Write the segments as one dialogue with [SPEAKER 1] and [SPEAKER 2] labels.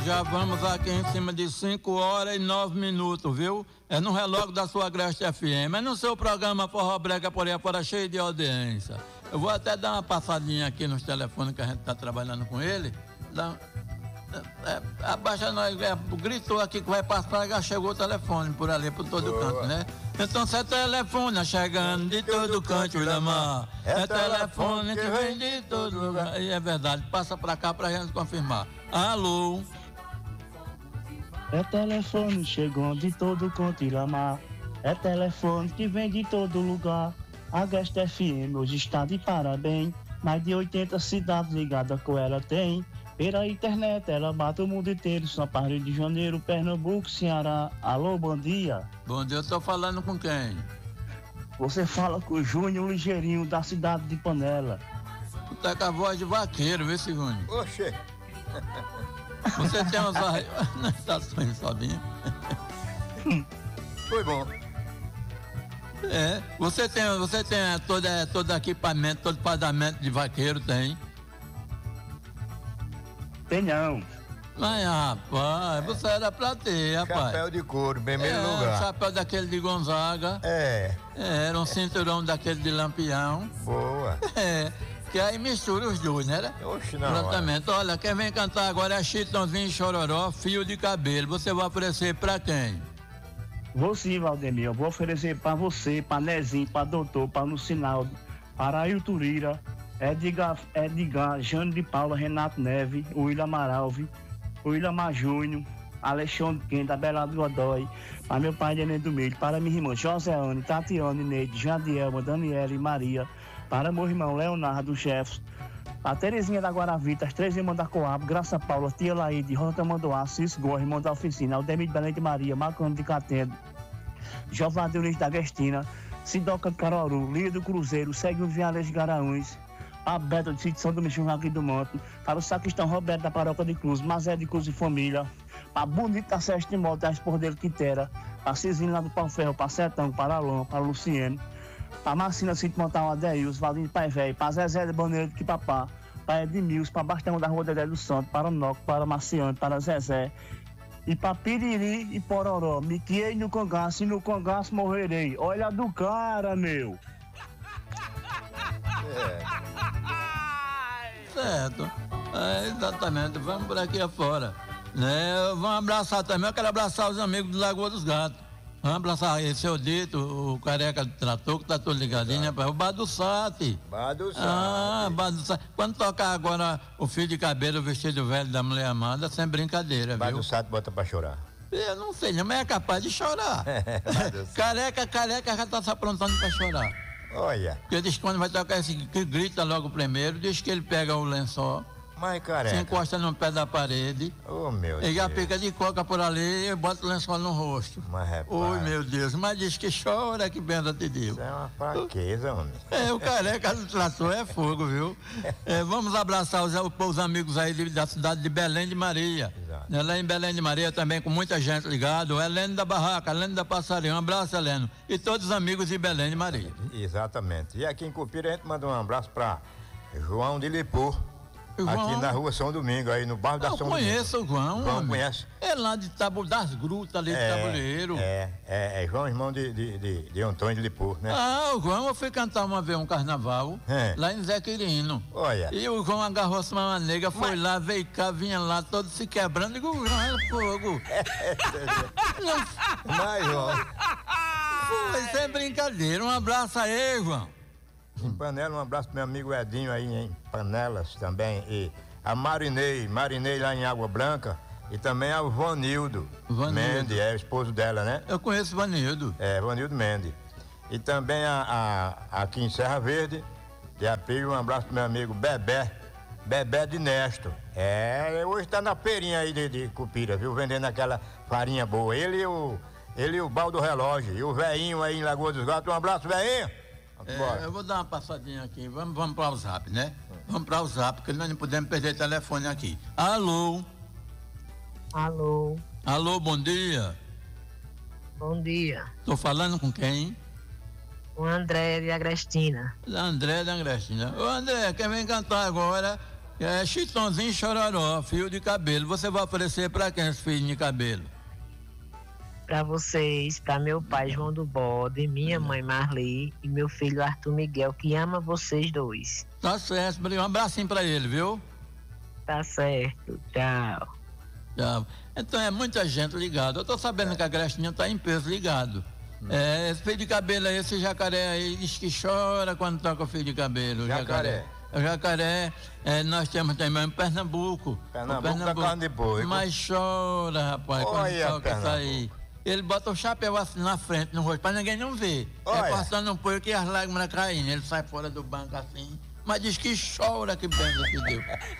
[SPEAKER 1] já vamos aqui em cima de 5h09, viu? É no relógio da sua Agreste FM. É no seu programa Forró Brega por aí fora, cheio de audiência. Eu vou até dar uma passadinha aqui nos telefones que a gente tá trabalhando com ele. Abaixa nós, gritou aqui que vai passar, já chegou o telefone por ali, por todo canto, né? Então cê telefona chegando de todo canto, Ilamar. É telefone que vem de todo lugar. E é verdade, passa pra cá pra gente confirmar. Alô?
[SPEAKER 2] É telefone chegando de todo canto, Ilamar. É telefone que vem de todo lugar. A Agreste FM hoje está de parabéns. Mais de 80 cidades ligadas com ela tem. Pela internet ela bate o mundo inteiro. São Paulo, Rio de Janeiro, Pernambuco, Ceará. Alô, bom dia.
[SPEAKER 1] Bom dia, eu tô falando com quem?
[SPEAKER 2] Você fala com o Júnior Ligeirinho da cidade de Panela.
[SPEAKER 1] Tu tá com a voz de vaqueiro, viu, Júnior?
[SPEAKER 3] Oxê.
[SPEAKER 1] Você tem umas estações sozinha?
[SPEAKER 3] Foi bom.
[SPEAKER 1] É, você tem todo equipamento, todo pagamento de vaqueiro, tem?
[SPEAKER 2] Tem não.
[SPEAKER 1] Mas, rapaz, você era pra ter, rapaz.
[SPEAKER 3] Chapéu de couro, bem meio lugar.
[SPEAKER 1] Chapéu daquele de Gonzaga. Era um cinturão daquele de Lampião.
[SPEAKER 3] Boa.
[SPEAKER 1] Que aí mistura os dois, né?
[SPEAKER 3] Oxe, não.
[SPEAKER 1] Exatamente. Olha, quem vem cantar agora é Chitãozinho e Chororó, Fio de Cabelo. Você vai oferecer pra quem?
[SPEAKER 2] Vou sim, Valdemir. Eu vou oferecer pra você, pra Nezinho, pra Doutor, pra Lucinaldo, para Ailton Lira, Edgar, Jane de Paula, Renato Neve, William Amaralve, William Júnior, Alexandre Quenda, Belado Godoy, para meu pai Neném do Milho, para minha irmã Joseane, Tatiane, Neide, Jadielma, Daniela e Maria, para meu irmão Leonardo Jefferson, a Terezinha da Guaravita, as 3 irmãs da Coab, Graça Paula, Tia Laíde, Rota Mandoá, Cis Góes, irmão da Oficina, Aldemir de Belém de Maria, Macano de Catendo, Giovanni Dionísio da Agrestina, Sidoca de Caruaru, Lia do Cruzeiro, Segue o Vialejo de Garanhuns, a Beta de Sítio São Domingos aqui do Monte, para o Sacristão Roberto da Paróquia de Cruz, Mazé de Cruz e Família, para Bonito da Seste de Moto, da Espordeiro Quintera, para Cizinho lá do Pau Ferro, para Sertão, para Alon, para Luciene, para Marcina Sítio Montal, Adeils, Valinho de Pai Velho, para Zezé de Boneiro de Quipapá, para Edmilson, para Bastão da Rua Dedé do Santo, para Noco, para Marciano, para Zezé, e para Piriri e Pororó, me criei no cangaço e no cangaço morrerei. Olha do cara, meu.
[SPEAKER 1] Certo. Exatamente. Vamos por aqui afora. Vamos abraçar também. Eu quero abraçar os amigos do Lagoa dos Gatos. Vamos abraçar esse seu dito, o careca do trator, que tá todo ligadinho, né? O Badussati. Badussati. Quando tocar agora o Fio de Cabelo, o Vestido Velho da Mulher Amada, sem brincadeira, viu?
[SPEAKER 3] Badussati bota pra chorar.
[SPEAKER 1] Eu não sei, mas é capaz de chorar. careca já tá se aprontando pra chorar.
[SPEAKER 3] Olha.
[SPEAKER 1] Porque diz que quando vai tocar esse que grita logo primeiro, diz que ele pega o lençol.
[SPEAKER 3] Mas careca.
[SPEAKER 1] Se encosta no pé da parede.
[SPEAKER 3] Oh, meu Deus.
[SPEAKER 1] Ele já fica de coca por ali e bota o lençol no rosto.
[SPEAKER 3] Mas rapaz.
[SPEAKER 1] Oi, meu Deus. Mas diz que chora, que benza te deu.
[SPEAKER 3] Isso é uma fraqueza, homem.
[SPEAKER 1] O careca do trator é fogo, viu? Vamos abraçar os amigos aí da cidade de Belém de Maria. Exato. Lá em Belém de Maria também com muita gente ligada. O Heleno da Barraca, Heleno da Passarinho. Um abraço, Heleno. E todos os amigos de Belém de Maria.
[SPEAKER 3] Exatamente. E aqui em Cupira a gente manda um abraço pra João de Lipur. Aqui na rua São Domingo, aí no bairro da São Domingo. Eu
[SPEAKER 1] conheço o João.
[SPEAKER 3] João conhece?
[SPEAKER 1] É lá de das grutas ali de Tabuleiro.
[SPEAKER 3] É João, irmão de Antônio de Lipur, né?
[SPEAKER 1] O João, eu fui cantar uma vez um carnaval lá em Zé Quirino.
[SPEAKER 3] Olha.
[SPEAKER 1] E o João agarrou-se uma nega, foi lá, veio cá, vinha lá, todo se quebrando. Digo, o João era fogo.
[SPEAKER 3] Mas, João.
[SPEAKER 1] Foi sem brincadeira. Um abraço aí, João.
[SPEAKER 3] Em Panela, um abraço pro meu amigo Edinho aí em Panelas também. E a Marinei lá em Água Branca. E também ao Vanildo Mendes, o esposo dela, né?
[SPEAKER 1] Eu conheço o Vanildo.
[SPEAKER 3] Vanildo Mendes. E também aqui em Serra Verde, de Apio, um abraço pro meu amigo Bebé de Nesto. Hoje tá na feirinha aí de Cupira, viu? Vendendo aquela farinha boa. Ele e o Baldo Relógio. E o velhinho aí em Lagoa dos Gatos. Um abraço, velhinho!
[SPEAKER 1] Eu vou dar uma passadinha aqui. Vamos para o Zap, né? Vamos para o Zap, porque nós não podemos perder telefone aqui. Alô? Alô, bom dia.
[SPEAKER 4] Bom dia.
[SPEAKER 1] Tô falando com quem?
[SPEAKER 4] O André de Agrestina.
[SPEAKER 1] André de Agrestina. Ô André, quem vem cantar agora É Chitãozinho Chororó, fio de cabelo. Você vai oferecer para quem esse fio de cabelo?
[SPEAKER 4] Para vocês, para meu pai João do Bode, minha mãe Marli e meu filho Arthur Miguel, que ama vocês dois.
[SPEAKER 1] Tá certo, um abracinho para ele, viu?
[SPEAKER 4] Tá certo, tchau.
[SPEAKER 1] Tchau. Então é muita gente ligada. Eu tô sabendo que a Grestinha tá em peso ligado. Esse fio de cabelo aí, esse jacaré aí, diz que chora quando toca o fio de cabelo.
[SPEAKER 3] Jacaré.
[SPEAKER 1] O jacaré, nós temos também em Pernambuco.
[SPEAKER 3] Pernambuco da carne de boi.
[SPEAKER 1] Mas chora, rapaz, quando toca isso aí. Ele bota o chapéu assim na frente, no rosto, pra ninguém não ver. É passando um pouco e as lágrimas caindo. Ele sai fora do banco assim, mas diz que chora que benção que deu.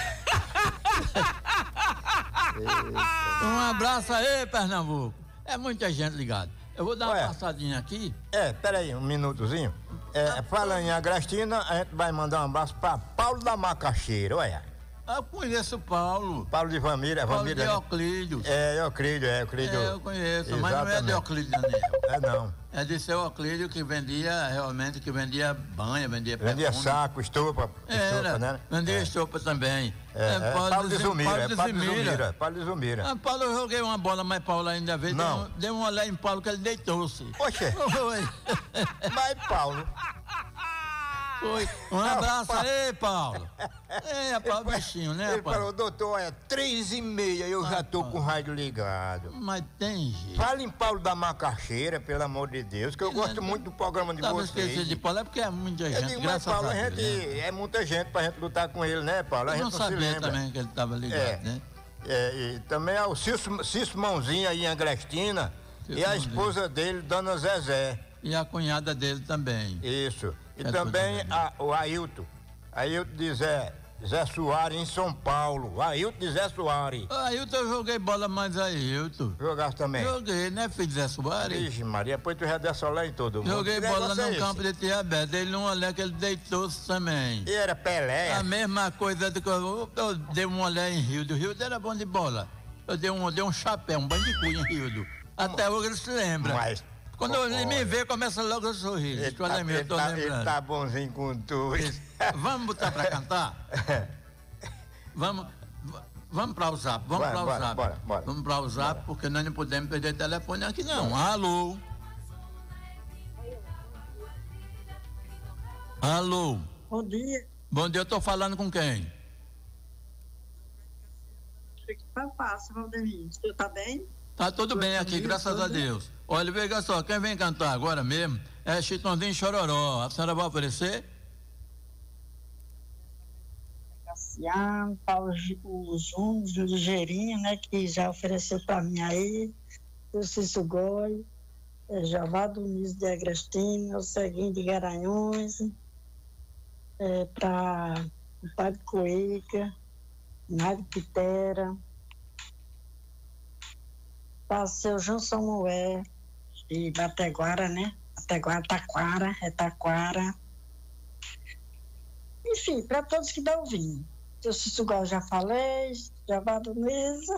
[SPEAKER 1] Um abraço aí, Pernambuco. É muita gente ligada. Eu vou dar uma passadinha aqui.
[SPEAKER 3] Peraí, um minutozinho. Falando em Agrestina, a gente vai mandar um abraço pra Paulo da Macaxeira, olha.
[SPEAKER 1] Eu conheço o Paulo.
[SPEAKER 3] Paulo de família,
[SPEAKER 1] Paulo de Euclídeo.
[SPEAKER 3] Euclídeo.
[SPEAKER 1] Eu conheço,
[SPEAKER 3] exatamente.
[SPEAKER 1] mas não é de Euclídeo, Daniel.
[SPEAKER 3] Não.
[SPEAKER 1] É de seu Euclídeo que vendia, realmente, que vendia banha, vendia perfume.
[SPEAKER 3] Vendia saco, estopa, né?
[SPEAKER 1] Vendia estopa também.
[SPEAKER 3] Paulo de Zumira.
[SPEAKER 1] Paulo, eu joguei uma bola, mas Paulo ainda veio.
[SPEAKER 3] Não.
[SPEAKER 1] Deu um olhar em Paulo que ele deitou-se.
[SPEAKER 3] Oxê. Mas Paulo...
[SPEAKER 1] Foi. Um abraço aí, Paulo. Paulo bichinho, né,
[SPEAKER 3] Ele
[SPEAKER 1] Paulo?
[SPEAKER 3] falou, doutor, 3h30, eu já tô com o rádio ligado.
[SPEAKER 1] Mas tem jeito.
[SPEAKER 3] Fala em Paulo da Macaxeira, pelo amor de Deus, que eu gosto muito do programa de vocês.
[SPEAKER 1] Esqueci de Paulo, é porque é muita gente,
[SPEAKER 3] digo,
[SPEAKER 1] graças
[SPEAKER 3] Paulo,
[SPEAKER 1] a Deus.
[SPEAKER 3] É muita gente pra gente lutar com ele, né, Paulo? A gente
[SPEAKER 1] não
[SPEAKER 3] não
[SPEAKER 1] sabia
[SPEAKER 3] se lembra.
[SPEAKER 1] também que ele tava ligado, né?
[SPEAKER 3] E também é o Cício Mãozinha aí em Agrestina e a esposa dele, Dona Zezé.
[SPEAKER 1] E a cunhada dele também.
[SPEAKER 3] Isso. E também o Ailton. Ailton de Zé Soares em São Paulo. Ailton de Zé Soares.
[SPEAKER 1] Ailton, eu joguei bola mais Ailton.
[SPEAKER 3] Jogaste também?
[SPEAKER 1] Joguei, né, filho de Zé Soares?
[SPEAKER 3] Vixe, Maria, depois tu já desse olé em todo mundo.
[SPEAKER 1] Joguei bola no campo de Tiabé. Dei um olé que ele deitou-se também.
[SPEAKER 3] E era Pelé?
[SPEAKER 1] A mesma coisa do que eu dei um olé em Rildo. Rildo era bom de bola. Eu dei um chapéu, um banho de cuia em Rildo. Até hoje ele se lembra.
[SPEAKER 3] Mas...
[SPEAKER 1] Quando ele me vê, começa logo a sorrir.
[SPEAKER 3] Ele tá bonzinho com tudo.
[SPEAKER 1] Vamos botar pra cantar? Vamos para o zap. Vamos para o zap, porque nós não podemos perder telefone aqui não. Alô? Alô?
[SPEAKER 5] Bom dia.
[SPEAKER 1] Bom dia, eu tô falando com quem?
[SPEAKER 5] Tá fácil, Valdemir. Você tá bem?
[SPEAKER 1] Tá tudo bem aqui, graças a Deus. Olha, veja só, quem vem cantar agora mesmo é Chitãozinho Chororó. A senhora vai oferecer?
[SPEAKER 5] Cassiano, Paulo Júnior, Ligeirinho, né, que já ofereceu para mim aí, o Cício Goi, Javá do Niso de Agrestina, o Ceguinho de Garanhões, para o Padre Coica, Mário Pitera, para o seu João Samuel, de Bateguara, né? Taquara. Enfim, para todos que estão ouvindo. Seu Cício já falei, Javá do Niso.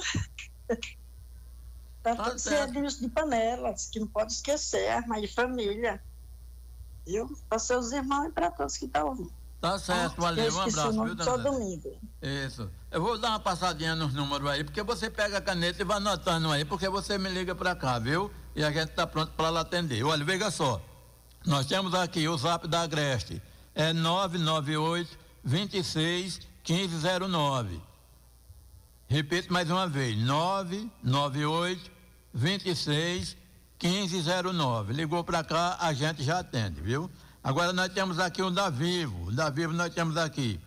[SPEAKER 5] Para todos os amigos de Panelas, que não pode esquecer, a mãe de família. Viu? Para seus irmãos e para todos que estão ouvindo.
[SPEAKER 1] Tá certo, valeu, um abraço, viu,
[SPEAKER 5] Só domingo.
[SPEAKER 1] Isso. Eu vou dar uma passadinha nos números aí, porque você pega a caneta e vai anotando aí, porque você me liga pra cá, viu? E a gente tá pronto para lá atender. Olha, veja só. Nós temos aqui o zap da Agreste. É 998-26-1509. Repito mais uma vez. 998-26-1509. Ligou pra cá, a gente já atende, viu? Agora nós temos aqui o da Vivo. Da Vivo nós temos aqui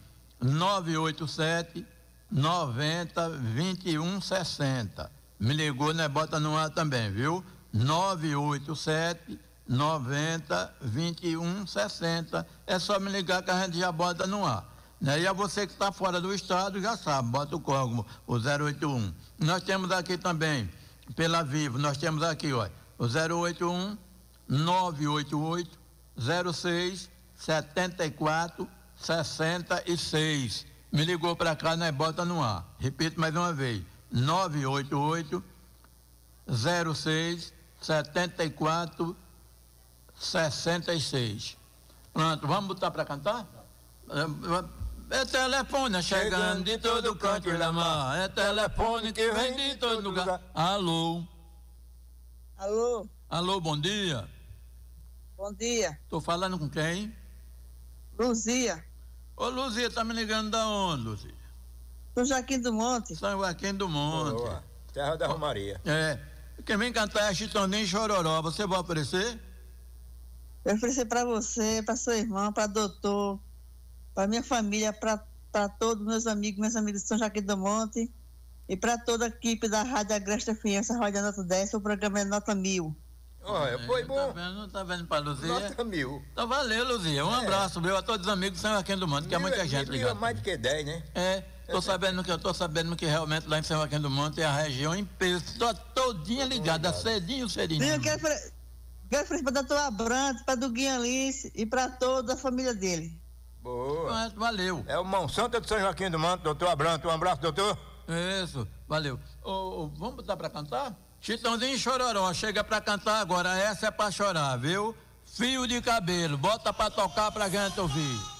[SPEAKER 1] 987-90-2160. Me ligou, né? Bota no ar também, viu? 987-90-2160. É só me ligar que a gente já bota no ar. Né? E a você que está fora do estado já sabe, bota o código, o 081. Nós temos aqui também, pela Vivo, nós temos aqui, ó, o 081 988 06 74 66. Me ligou para cá, né? Bota no ar. Repito mais uma vez: 988 06 74 66. Pronto, vamos botar para cantar? É telefone chegando de todo canto, Ilamar. É telefone que vem de todo lugar. Alô?
[SPEAKER 6] Alô?
[SPEAKER 1] Alô, bom dia.
[SPEAKER 6] Bom dia.
[SPEAKER 1] Tô falando com quem?
[SPEAKER 6] Luzia.
[SPEAKER 1] Ô, Luzia, tá me ligando da onde, Luzia?
[SPEAKER 6] São Joaquim do Monte.
[SPEAKER 1] São Joaquim do Monte.
[SPEAKER 3] Boa. Terra da Romaria.
[SPEAKER 1] É. Quem vem cantar é Chitãozinho e Chororó. Você vai oferecer?
[SPEAKER 6] Eu oferecer para você, para seu irmão, para doutor, para minha família, para todos meus amigos de São Joaquim do Monte e para toda a equipe da Rádio Agreste FM, essa Rádio Nota 10, o programa é Nota 1000.
[SPEAKER 3] Olha, foi bom.
[SPEAKER 1] Tá vendo pra Luzia?
[SPEAKER 3] Nota 1000.
[SPEAKER 1] Então valeu, Luzia. Um abraço, meu, a todos os amigos de São Joaquim do Monte, que é muita gente ligada.
[SPEAKER 3] Mais do que 10, né?
[SPEAKER 1] É, tô sabendo que realmente lá em São Joaquim do Monte é a região em peso, todinha ligada, cedinho.
[SPEAKER 6] Eu quero oferecer para o doutor Abrantes, para o Guinha Alice e para toda a família dele.
[SPEAKER 3] Boa.
[SPEAKER 1] Valeu.
[SPEAKER 3] É o Mão Santa de São Joaquim do Monte, doutor Abrantes. Um abraço, doutor.
[SPEAKER 1] Isso, valeu. Vamos botar pra cantar? Chitãozinho e Chororó, chega pra cantar agora, essa é pra chorar, viu? Fio de cabelo, bota pra tocar pra gente ouvir.